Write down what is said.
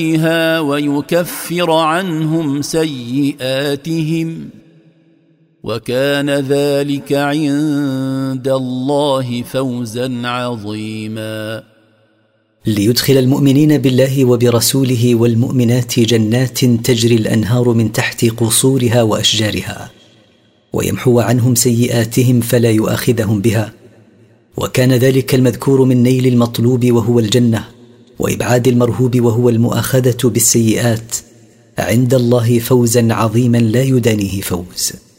ويكفر عنهم سيئاتهم وكان ذلك عند الله فوزا عظيما. ليدخل المؤمنين بالله وبرسوله والمؤمنات جنات تجري الأنهار من تحت قصورها وأشجارها، ويمحو عنهم سيئاتهم فلا يؤاخذهم بها، وكان ذلك المذكور من نيل المطلوب وهو الجنة، وإبعاد المرهوب وهو المؤاخذة بالسيئات، عند الله فوزا عظيما لا يدانيه فوز.